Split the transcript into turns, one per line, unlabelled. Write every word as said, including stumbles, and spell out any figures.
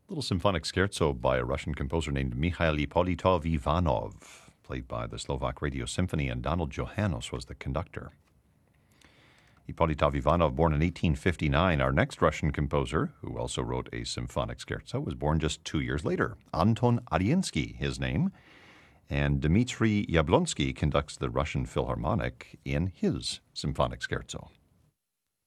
Little symphonic scherzo by a Russian composer named Mikhail Ippolitov Ivanov, played by the Slovak Radio Symphony, and Donald Johannes was the conductor. Ippolitov Ivanov, born in eighteen fifty-nine. Our next Russian composer, who also wrote a symphonic scherzo, was born just two years later. Anton Arinsky, his name. And Dmitry Yablonsky conducts the Russian Philharmonic in his symphonic scherzo.